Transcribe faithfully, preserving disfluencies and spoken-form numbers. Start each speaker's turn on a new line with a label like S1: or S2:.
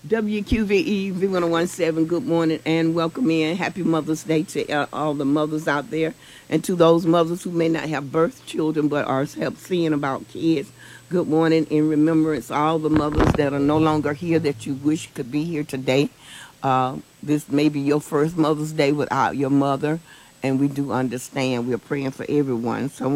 S1: W Q V E V one seventeen, good morning and welcome in. Happy Mother's Day to uh, all the mothers out there and to those mothers who may not have birth children but are help seeing about kids. Good morning in remembrance of all the mothers that are no longer here that you wish could be here today. Uh, this may be your first Mother's Day without your mother, and we do understand. We're praying for everyone. So